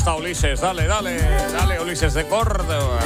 està Ulises. Dale, Ulises de Córdoba.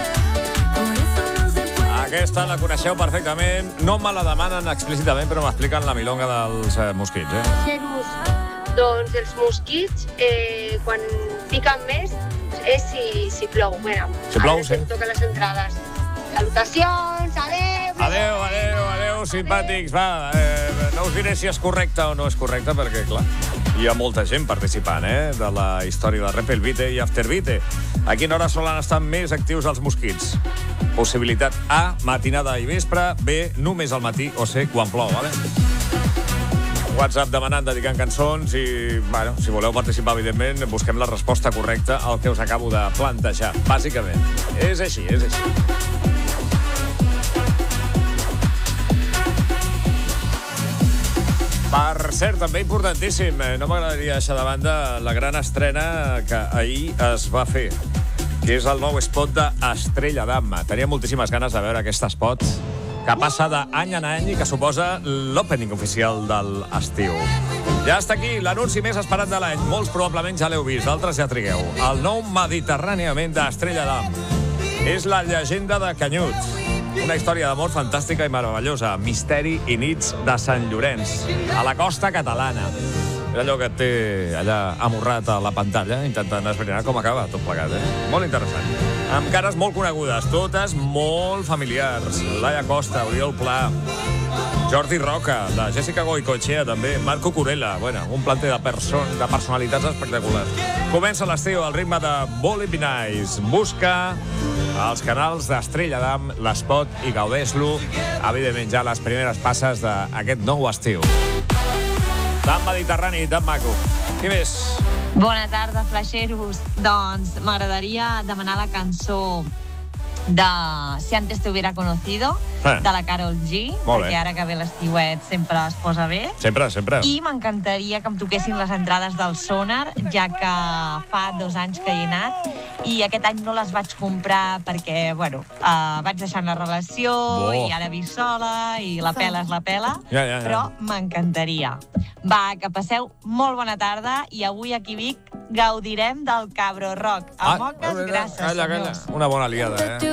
Aquesta la coneixeu perfectament. No me la demanen explícitament, però m'expliquen la milonga dels mosquits, Doncs els mosquits, quan piquen més, és si plou. Si plou, sí. Toca les entrades. Salutacions, Adéu, simpàtics. Va, no us diré si és correcte o no és correcte, perquè, clar, hi ha molta gent participant, de la història de Repelvite i Aftervite. A quina hora solen estar més actius els mosquits? Possibilitat A, matinada i vespre. B, només al matí o C, quan plou, vale? WhatsApp demanant, dedicant cançons i, bueno, si voleu participar, evidentment, busquem la resposta correcta al que us acabo de plantejar, bàsicament. És així. Per cert, també importantíssim, no m'agradaria deixar de banda la gran estrena que ahir es va fer, que és el nou spot d'Estrella d'Am. Tenia moltíssimes ganes de veure aquest spot que passa d'any en any i que suposa l'opening oficial de l'estiu. Ja està aquí, l'anunci més esperat de l'any. Molts probablement ja l'heu vist, altres ja trigueu. El nou Mediterràniament d'Estrella d'Am. És la llegenda de Canyut. Una història d'amor fantàstica i meravellosa. Misteri i nits de Sant Llorenç, a la costa catalana. És allò que et té allà amorrat a la pantalla, intentant esbrinar com acaba tot plegat, Molt interessant. Amb cares molt conegudes, totes molt familiars. Laia Costa, Oriol Pla, Jordi Roca, la Jessica Goicoechea, també, Marco Curella. Bueno, un planter de personalitats espectaculars. Comença l'estiu al ritme de Vol It Be Nice. Busca als canals d'Estrella d'Am l'espot i gaudeix-lo. Evidentment, ja les primeres passes d'aquest nou estiu. Tan mediterrani, tan maco. Qui més? Bona tarda, flaixeros. Doncs m'agradaria demanar la cançó de Si antes te hubiera conocido, de la Karol G, perquè ara que ve l'estiuet sempre es posa bé. Sempre. I m'encantaria que em toquessin les entrades del Sonar, ja que fa 2 anys que hi he anat, i aquest any no les vaig comprar perquè, vaig deixar la relació i ara visc sola, i la pela és la pela, però m'encantaria. Va, que passeu molt bona tarda, i avui aquí a Vic gaudirem del Cabro Rock. A moques, gràcies, senyors. Una bona aliada,